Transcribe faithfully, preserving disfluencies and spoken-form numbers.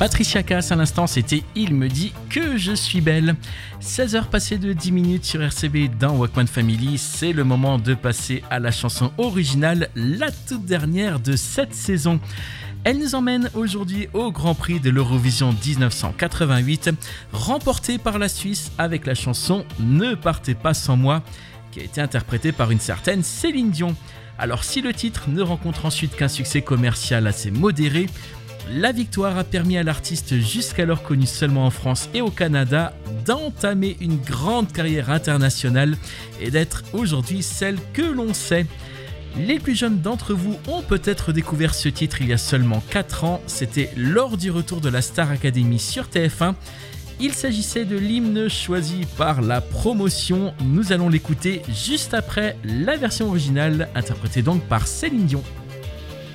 Patricia Cass à l'instant, c'était Il me dit que je suis belle. seize heures passées de dix minutes sur R C B dans Walkman Family, c'est le moment de passer à la chanson originale, la toute dernière de cette saison. Elle nous emmène aujourd'hui au Grand Prix de l'Eurovision dix-neuf cent quatre-vingt-huit, remporté par la Suisse avec la chanson Ne partez pas sans moi, qui a été interprétée par une certaine Céline Dion. Alors si le titre ne rencontre ensuite qu'un succès commercial assez modéré, la victoire a permis à l'artiste jusqu'alors connue seulement en France et au Canada d'entamer une grande carrière internationale et d'être aujourd'hui celle que l'on sait. Les plus jeunes d'entre vous ont peut-être découvert ce titre il y a seulement quatre ans, c'était lors du retour de la Star Academy sur T F un. Il s'agissait de l'hymne choisi par la promotion, nous allons l'écouter juste après la version originale interprétée donc par Céline Dion.